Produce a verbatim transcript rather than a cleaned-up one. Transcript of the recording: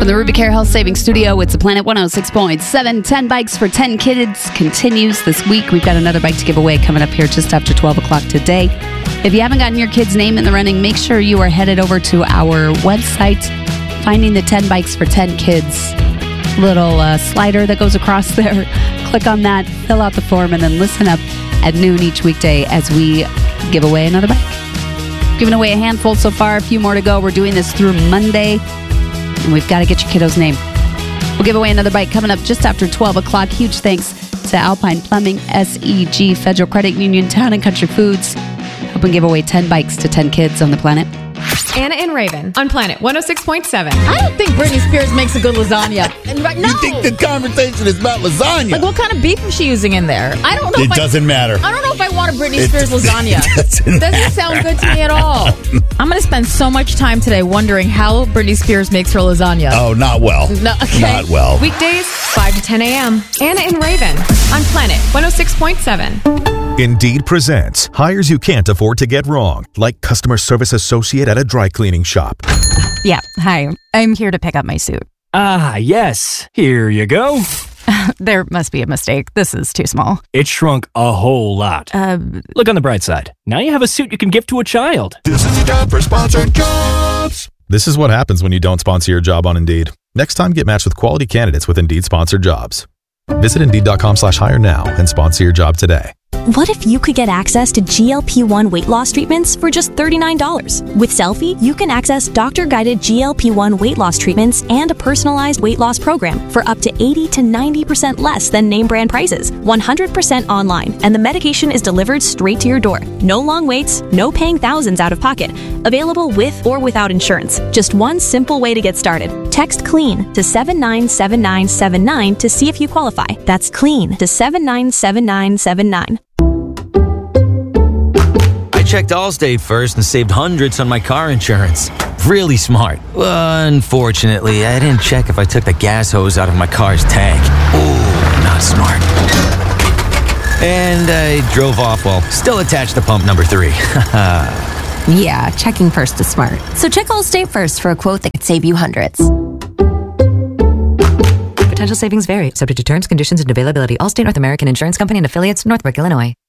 From the Rubicare Health Savings Studio, it's the Planet one oh six point seven. ten bikes for ten kids continues this week. We've got another bike to give away coming up here just after twelve o'clock today. If you haven't gotten your kid's name in the running, make sure you are headed over to our website, Finding the ten Bikes for ten Kids. Little uh, slider that goes across there. Click on that, fill out the form, and then listen up at noon each weekday as we give away another bike. Giving away a handful so far, a few more to go. We're doing this through Monday. And we've got to get your kiddo's name. We'll give away another bike coming up just after twelve o'clock. Huge thanks to Alpine Plumbing, S E G, Federal Credit Union, Town and Country Foods. Helping give away ten bikes to ten kids on the planet. Anna and Raven on Planet one oh six point seven. I don't think Britney Spears makes a good lasagna. And right, no. You think the conversation is about lasagna? Like, what kind of beef is she using in there? I don't know. It if doesn't I, matter. I don't know if I want a Britney It Spears lasagna. doesn't doesn't sound good to me at all. I'm going to spend so much time today wondering how Britney Spears makes her lasagna. Oh, not well. No, okay. Not well. Weekdays, five to ten a.m. Anna and Raven on Planet one oh six point seven. Indeed presents hires you can't afford to get wrong, like customer service associate at a dry cleaning shop. Yeah, hi. I'm here to pick up my suit. Ah, yes. Here you go. There must be a mistake. This is too small. It shrunk a whole lot. Uh, Look on the bright side. Now you have a suit you can give to a child. This is the time for sponsored jobs. This is what happens when you don't sponsor your job on Indeed. Next time, get matched with quality candidates with Indeed sponsored jobs. Visit Indeed.com slash hire now and sponsor your job today. What if you could get access to G L P one weight loss treatments for just thirty-nine dollars? With Selfie, you can access doctor-guided G L P one weight loss treatments and a personalized weight loss program for up to eighty to ninety percent less than name brand prices, one hundred percent online, and the medication is delivered straight to your door. No long waits, no paying thousands out of pocket. Available with or without insurance. Just one simple way to get started. Text CLEAN to seven nine seven nine seven nine to see if you qualify. That's CLEAN to seven nine seven nine seven nine. I checked Allstate first and saved hundreds on my car insurance. Really smart. Unfortunately, I didn't check if I took the gas hose out of my car's tank. Ooh, not smart. And I drove off while still attached to pump number three. Yeah, checking first is smart. So check Allstate first for a quote that could save you hundreds. Potential savings vary, subject to terms, conditions, and availability. Allstate North American Insurance Company and affiliates, Northbrook, Illinois.